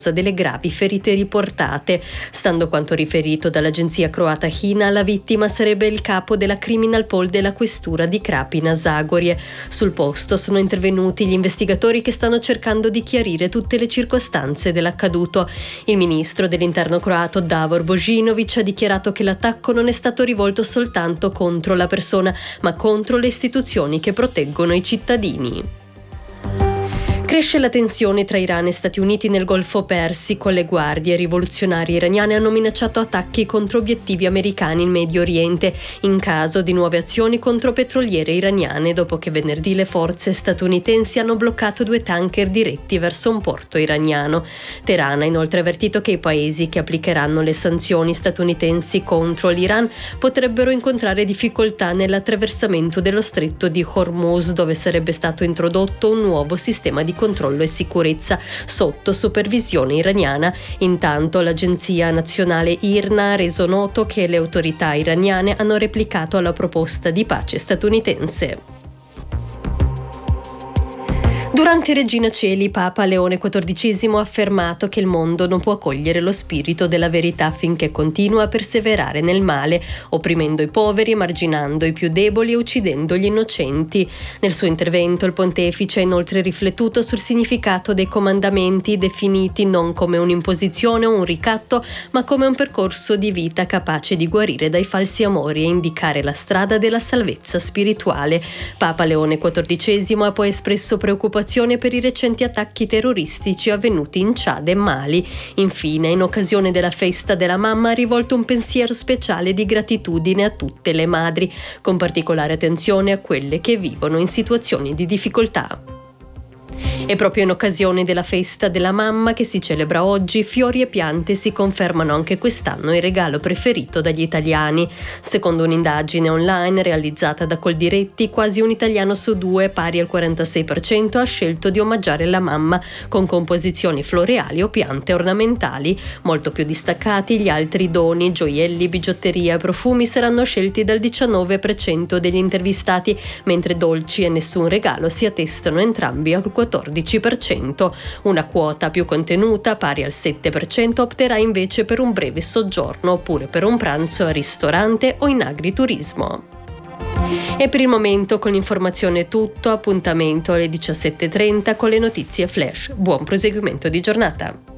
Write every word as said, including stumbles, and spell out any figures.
delle gravi ferite riportate. Stando a quanto riferito dall'agenzia croata Hina, la vittima sarebbe il capo della criminal pool della questura di Krapina Zagorje. Sul posto sono intervenuti gli investigatori che stanno cercando di chiarire tutte le circostanze dell'accaduto. Il ministro dell'interno croato Davor Božinović ha dichiarato che l'attacco non è stato rivolto soltanto contro la persona, ma contro le istituzioni che proteggono i cittadini. Cresce la tensione tra Iran e Stati Uniti nel Golfo Persico. Le guardie rivoluzionarie iraniane hanno minacciato attacchi contro obiettivi americani in Medio Oriente in caso di nuove azioni contro petroliere iraniane, dopo che venerdì le forze statunitensi hanno bloccato due tanker diretti verso un porto iraniano. Teheran ha inoltre avvertito che i paesi che applicheranno le sanzioni statunitensi contro l'Iran potrebbero incontrare difficoltà nell'attraversamento dello stretto di Hormuz, dove sarebbe stato introdotto un nuovo sistema di controllo e sicurezza sotto supervisione iraniana. Intanto l'agenzia nazionale I R N A ha reso noto che le autorità iraniane hanno replicato alla proposta di pace statunitense. Durante Regina Coeli, Papa Leone quattordicesimo ha affermato che il mondo non può accogliere lo spirito della verità finché continua a perseverare nel male, opprimendo i poveri, emarginando i più deboli e uccidendo gli innocenti. Nel suo intervento il pontefice ha inoltre riflettuto sul significato dei comandamenti, definiti non come un'imposizione o un ricatto, ma come un percorso di vita capace di guarire dai falsi amori e indicare la strada della salvezza spirituale. Papa Leone quattordicesimo ha poi espresso preoccupazione per i recenti attacchi terroristici avvenuti in Ciad e Mali. Infine, in occasione della festa della mamma, ha rivolto un pensiero speciale di gratitudine a tutte le madri, con particolare attenzione a quelle che vivono in situazioni di difficoltà. E proprio in occasione della festa della mamma che si celebra oggi, fiori e piante si confermano anche quest'anno il regalo preferito dagli italiani. Secondo un'indagine online realizzata da Coldiretti, quasi un italiano su due, pari al quarantasei per cento, ha scelto di omaggiare la mamma con composizioni floreali o piante ornamentali. Molto più distaccati gli altri doni, gioielli, bigiotteria e profumi saranno scelti dal diciannove per cento degli intervistati, mentre dolci e nessun regalo si attestano entrambi al quattordici per cento. Una quota più contenuta, pari al sette per cento, opterà invece per un breve soggiorno oppure per un pranzo al ristorante o in agriturismo. E per il momento con l'informazione è tutto, appuntamento alle diciassette e trenta con le notizie flash. Buon proseguimento di giornata!